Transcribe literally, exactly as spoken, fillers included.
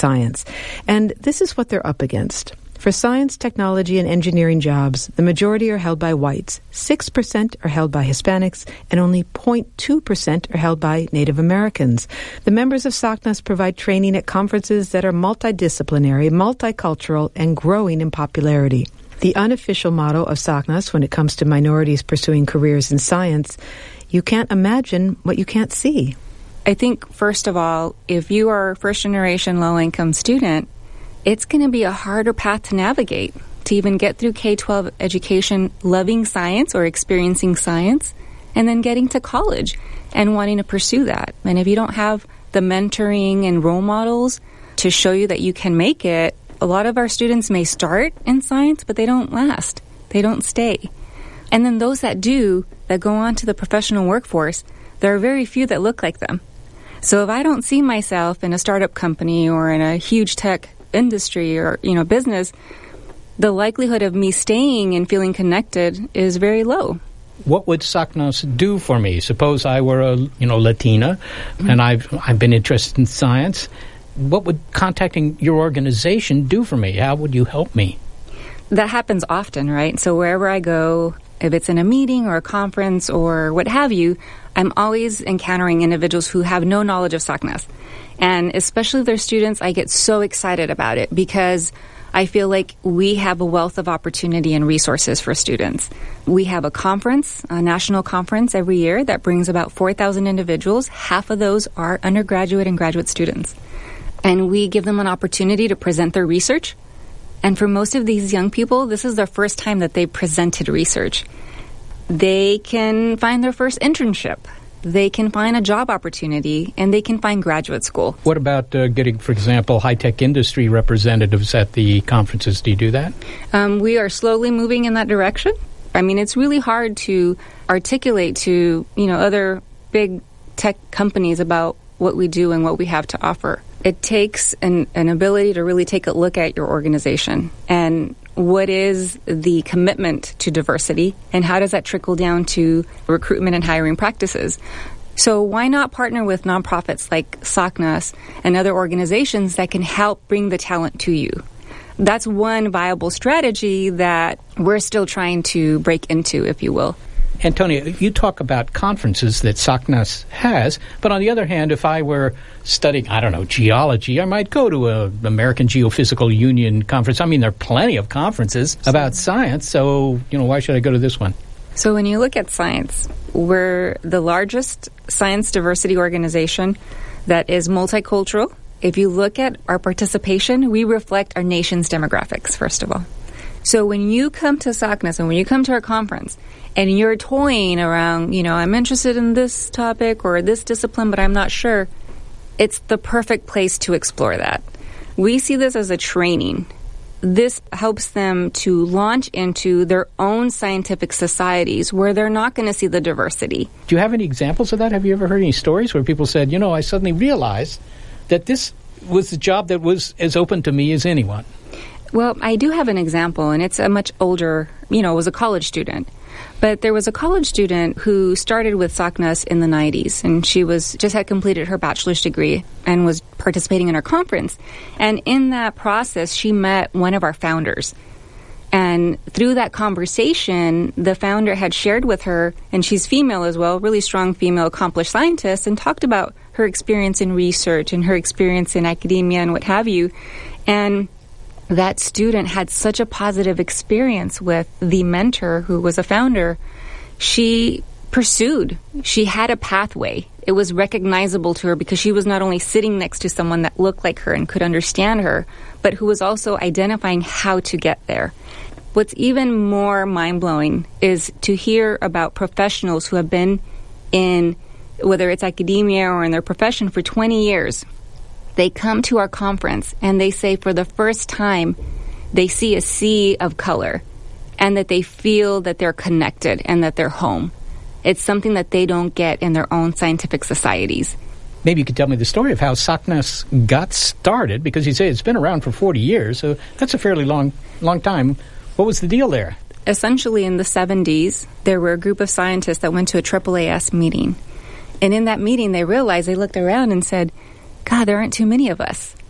science. And this is what they're up against. For science, technology, and engineering jobs, the majority are held by whites, six percent are held by Hispanics, and only zero point two percent are held by Native Americans. The members of SACNAS provide training at conferences that are multidisciplinary, multicultural, and growing in popularity. The unofficial motto of SACNAS when it comes to minorities pursuing careers in science, you can't imagine what you can't see. I think, first of all, if you are a first-generation low-income student, it's going to be a harder path to navigate to even get through K twelve education loving science or experiencing science and then getting to college and wanting to pursue that. And if you don't have the mentoring and role models to show you that you can make it, a lot of our students may start in science, but they don't last. They don't stay. And then those that do, that go on to the professional workforce, there are very few that look like them. So if I don't see myself in a startup company or in a huge tech industry or, you know, business, the likelihood of me staying and feeling connected is very low. What would SACNAS do for me? Suppose I were a, you know, Latina, mm-hmm. and I've I've been interested in science. What would contacting your organization do for me? How would you help me? That happens often, right? So wherever I go, if it's in a meeting or a conference or what have you, I'm always encountering individuals who have no knowledge of SACNAS. And especially if they're students, I get so excited about it because I feel like we have a wealth of opportunity and resources for students. We have a conference, a national conference every year that brings about four thousand individuals. Half of those are undergraduate and graduate students. And we give them an opportunity to present their research. And for most of these young people, this is their first time that they've presented research. They can find their first internship. They can find a job opportunity, and they can find graduate school. What about uh, getting, for example, high-tech industry representatives at the conferences? Do you do that? Um, we are slowly moving in that direction. I mean, it's really hard to articulate to, you know, other big tech companies about what we do and what we have to offer. It takes an, an ability to really take a look at your organization and what is the commitment to diversity, and how does that trickle down to recruitment and hiring practices? So why not partner with nonprofits like SACNAS and other organizations that can help bring the talent to you? That's one viable strategy that we're still trying to break into, if you will. Antonia, you talk about conferences that SACNAS has, but on the other hand, if I were studying, I don't know, geology, I might go to an American Geophysical Union conference. I mean, there are plenty of conferences about science, so, you know, why should I go to this one? So when you look at science, we're the largest science diversity organization that is multicultural. If you look at our participation, we reflect our nation's demographics, first of all. So when you come to SACNAS and when you come to our conference and you're toying around, you know, I'm interested in this topic or this discipline, but I'm not sure, it's the perfect place to explore that. We see this as a training. This helps them to launch into their own scientific societies where they're not going to see the diversity. Do you have any examples of that? Have you ever heard any stories where people said, you know, I suddenly realized that this was a job that was as open to me as anyone? Well, I do have an example, and it's a much older, you know, was a college student. But there was a college student who started with SACNAS in the nineties, and she was just had completed her bachelor's degree and was participating in our conference. And in that process, she met one of our founders. And through that conversation, the founder had shared with her, and she's female as well, really strong female accomplished scientist, and talked about her experience in research and her experience in academia and what have you. And that student had such a positive experience with the mentor who was a founder. She pursued. She had a pathway. It was recognizable to her because she was not only sitting next to someone that looked like her and could understand her, but who was also identifying how to get there. What's even more mind-blowing is to hear about professionals who have been in, whether it's academia or in their profession, for twenty years. They come to our conference and they say for the first time they see a sea of color and that they feel that they're connected and that they're home. It's something that they don't get in their own scientific societies. Maybe you could tell me the story of how SACNAS got started, because you say it's been around for forty years, so that's a fairly long, long time. What was the deal there? Essentially, in the seventies, there were a group of scientists that went to a triple A S meeting. And in that meeting, they realized, they looked around and said, God, there aren't too many of us.